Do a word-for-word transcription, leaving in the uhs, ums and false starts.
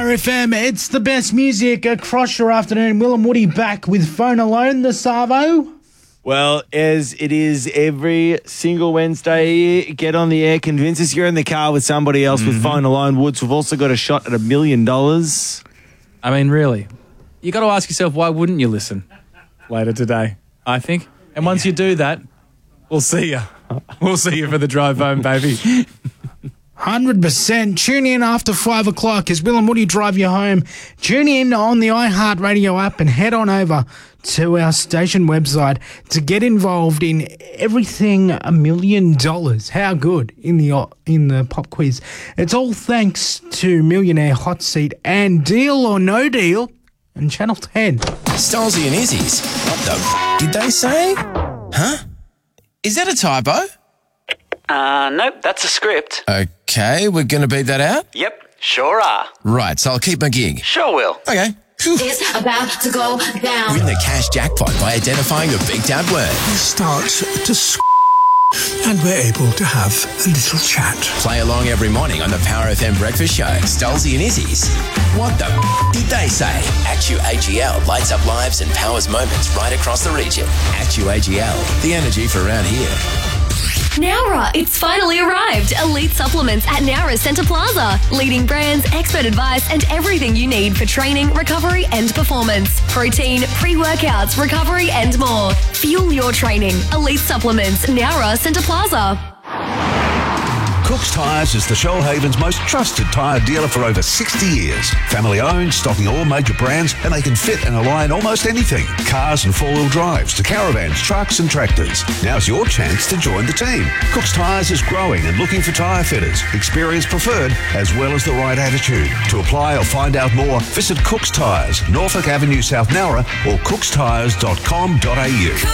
Power F M, it's the best music across your afternoon. Will and Woody back with Phone Alone, the Savo. Well, as it is every single Wednesday, get on the air, convince us you're in the car with somebody else mm-hmm. with Phone Alone. Woods, we've also got a shot at a million dollars. I mean, really, you got to ask yourself, why wouldn't you listen later today, I think? And once yeah. you do that, we'll see you. We'll see you for the drive home, baby. one hundred percent. Tune in after five o'clock as Will and Woody drive you home. Tune in on the iHeartRadio app and head on over to our station website to get involved in everything a million dollars. How good in the in the pop quiz. It's all thanks to Millionaire Hot Seat and Deal or No Deal and Channel ten. Stolzy and Izzy's. What the f*** did they say? Huh? Is that a typo? Uh, nope, that's a script. Okay, we're going to beat that out? Yep, sure are. Right, so I'll keep my gig. Sure will. Okay. It's about to go down. Win the cash jackpot by identifying the big dad word. We start to sc- and we're able to have a little chat. Play along every morning on the Power F M Breakfast Show. Stolzy and Izzy's. What the f- did they say? Actu A G L lights up lives and powers moments right across the region. Actu A G L, the energy for around here. Nowra, it's finally arrived. Elite supplements at Nowra Centre Plaza. Leading brands, expert advice, and everything you need for training, recovery, and performance. Protein, pre-workouts, recovery, and more. Fuel your training. Elite supplements, Nowra Centre Plaza. Cook's Tyres is the Shoalhaven's most trusted tyre dealer for over sixty years. Family owned, stocking all major brands, and they can fit and align almost anything. Cars and four-wheel drives to caravans, trucks and tractors. Now's your chance to join the team. Cook's Tyres is growing and looking for tyre fitters, experience preferred, as well as the right attitude. To apply or find out more, visit Cook's Tyres, Norfolk Avenue, South Nowra, or cooks tyres dot com dot a u.